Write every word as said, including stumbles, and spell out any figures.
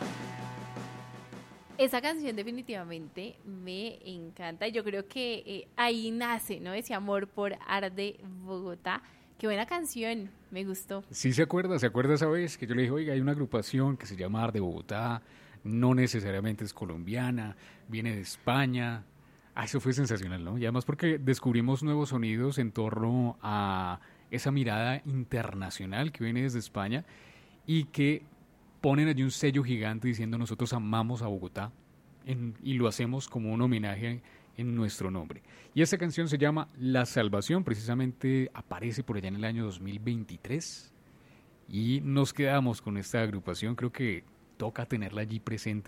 Esa canción definitivamente me encanta y yo creo que eh, ahí nace, ¿no? Ese amor por Arde Bogotá. Qué buena canción, me gustó. Sí se acuerda, se acuerda esa vez que yo le dije, oiga, hay una agrupación que se llama Ar de Bogotá, no necesariamente es colombiana, viene de España. Ah, eso fue sensacional, ¿no? Y además porque descubrimos nuevos sonidos en torno a esa mirada internacional que viene desde España y que ponen allí un sello gigante diciendo nosotros amamos a Bogotá en- y lo hacemos como un homenaje en nuestro nombre. Y esta canción se llama La Salvación, precisamente aparece por allá en el año dos mil veintitrés y nos quedamos con esta agrupación, creo que toca tenerla allí presente